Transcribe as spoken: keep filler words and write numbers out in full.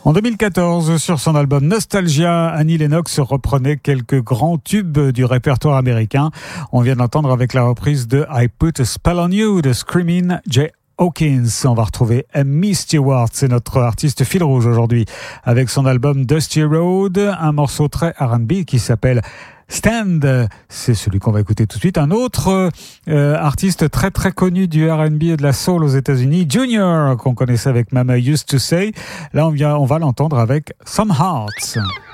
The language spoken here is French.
En deux mille quatorze, sur son album Nostalgia, Annie Lennox reprenait quelques grands tubes du répertoire américain. On vient de l'entendre avec la reprise de I Put a Spell on You de Screamin' Jay Hawkins. On va retrouver Amy Stewart, c'est notre artiste fil rouge aujourd'hui, avec son album Dusty Road, un morceau très R and B qui s'appelle Stand, c'est celui qu'on va écouter tout de suite. Un autre euh, artiste très très connu du R and B et de la soul aux États-Unis, Junior, qu'on connaissait avec Mama Used to Say. Là, on vient, on va l'entendre avec Some Hearts.